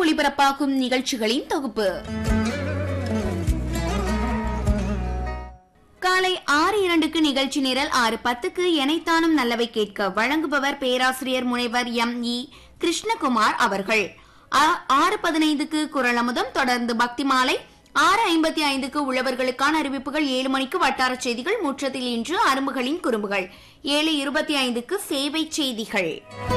ஒளிபரப்பாகும் நிகழ்ச்சிகளின் தொகுப்பு. காலை 6:02 நிகழ்ச்சி நிரல், 6:10 எனைத்தானும் நல்லவை கேட்க வழங்குபவர் பேராசிரியர் முனைவர் M.E. கிருஷ்ணகுமார் அவர்கள். 6:15 குரல் அமுதம், தொடர்ந்து பக்தி மாலை. 6:55 உழவர்களுக்கான அறிவிப்புகள். 7 மணிக்கு வட்டார செய்திகள், முற்றத்தில் இன்று அரும்புகளின் குறும்புகள். 7:25 சேவை செய்திகள்.